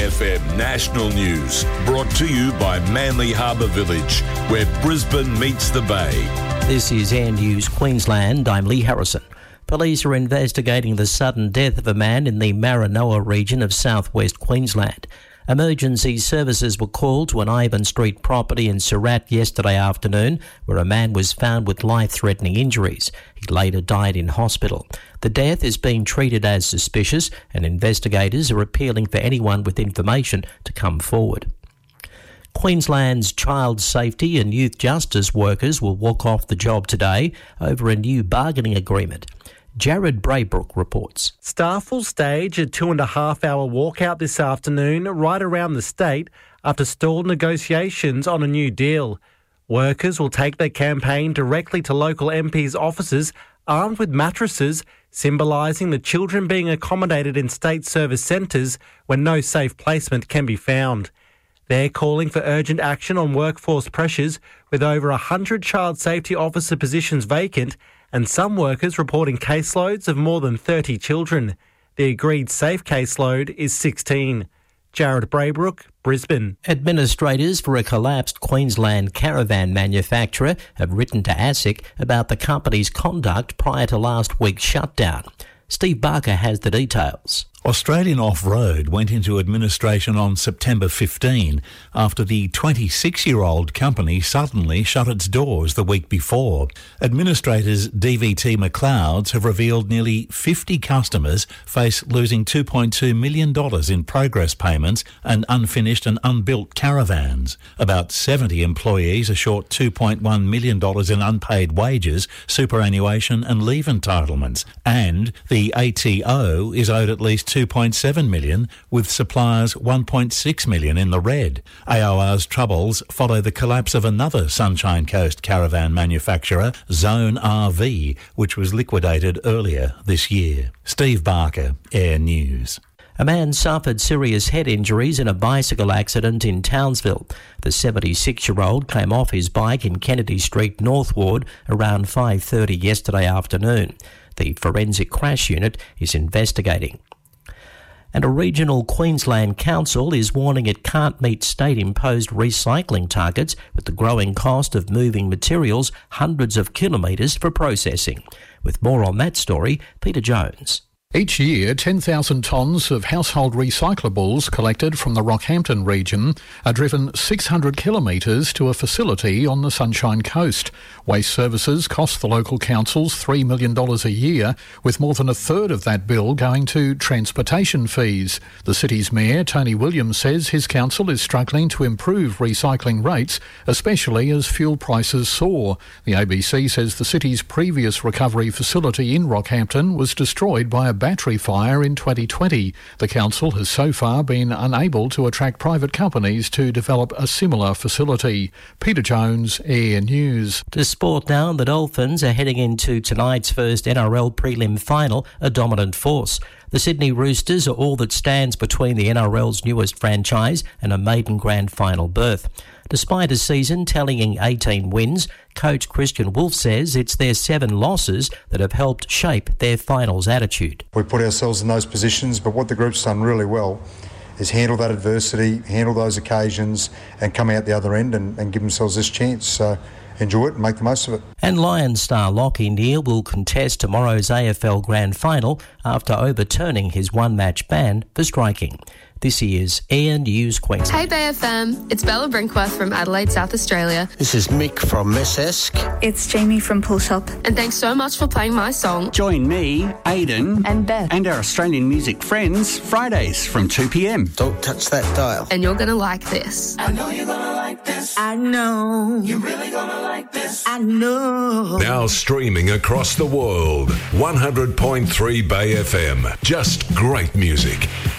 FM National News, brought to you by Manly Harbour Village, where Brisbane meets the Bay. This is Air News Queensland. I'm Lee Harrison. Police are investigating the sudden death of a man in the Maranoa region of southwest Queensland. Emergency services were called to an Ivan Street property in Surat yesterday afternoon, where a man was found with life-threatening injuries. He later died in hospital. The death is being treated as suspicious, and investigators are appealing for anyone with information to come forward. Queensland's child safety and youth justice workers will walk off the job today over a new bargaining agreement. Jared Braybrook reports. Staff will stage a 2.5-hour walkout this afternoon right around the state after stalled negotiations on a new deal. Workers will take their campaign directly to local MPs' offices armed with mattresses, symbolising the children being accommodated in state service centres when no safe placement can be found. They're calling for urgent action on workforce pressures, with over 100 child safety officer positions vacant and some workers reporting caseloads of more than 30 children. The agreed safe caseload is 16. Jared Braybrook, Brisbane. Administrators for a collapsed Queensland caravan manufacturer have written to ASIC about the company's conduct prior to last week's shutdown. Steve Barker has the details. Australian Off-Road went into administration on September 15 after the 26-year-old company suddenly shut its doors the week before. Administrators DVT McLeod's have revealed nearly 50 customers face losing $2.2 million in progress payments and unfinished and unbuilt caravans. About 70 employees are short $2.1 million in unpaid wages, superannuation and leave entitlements. And the ATO is owed at least $2.7 million, with suppliers $1.6 million in the red. AOR's troubles follow the collapse of another Sunshine Coast caravan manufacturer, Zone RV, which was liquidated earlier this year. Steve Barker, Air News. A man suffered serious head injuries in a bicycle accident in Townsville. The 76-year-old came off his bike in Kennedy Street, Northward, around 5:30 yesterday afternoon. The Forensic Crash Unit is investigating. And a regional Queensland council is warning it can't meet state-imposed recycling targets with the growing cost of moving materials hundreds of kilometres for processing. With more on that story, Peter Jones. Each year, 10,000 tonnes of household recyclables collected from the Rockhampton region are driven 600 kilometres to a facility on the Sunshine Coast. Waste services cost the local councils $3 million a year, with more than a third of that bill going to transportation fees. The city's mayor, Tony Williams, says his council is struggling to improve recycling rates, especially as fuel prices soar. The ABC says the city's previous recovery facility in Rockhampton was destroyed by a battery fire in 2020. The council has so far been unable to attract private companies to develop a similar facility. Peter Jones, Air News. To sport now, the Dolphins are heading into tonight's first NRL prelim final, a dominant force. The Sydney Roosters are all that stands between the NRL's newest franchise and a maiden grand final berth. Despite a season tallying 18 wins, coach Christian Wolf says it's their 7 losses that have helped shape their finals attitude. We put ourselves in those positions, but what the group's done really well is handle that adversity, handle those occasions and come out the other end and give themselves this chance. So enjoy it and make the most of it. And Lions star Lachie Neale will contest tomorrow's AFL Grand Final after overturning his one-match ban for striking. This is Air News Queensland. Hey Bay FM, it's Bella Brinkworth from Adelaide, South Australia. This is Mick from Messesk. It's Jamie from Pull Shop. And thanks so much for playing my song. Join me, Aidan, and Beth, and our Australian music friends Fridays from 2 p.m. Don't touch that dial. And you're going to like this. I know you're going to like this. I know. You're really going to like this. I know. Now streaming across the world, 100.3 Bay FM. Just great music.